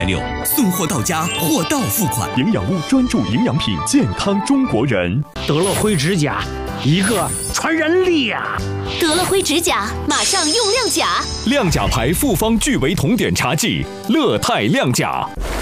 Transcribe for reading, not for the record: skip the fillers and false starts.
6送货到家，货到付款。 营养屋专注营养品，健康中国人。 得了灰指甲，一个传染力呀！ 得了灰指甲，马上用亮甲。 亮甲牌复方聚维酮碘茶剂，乐泰亮甲。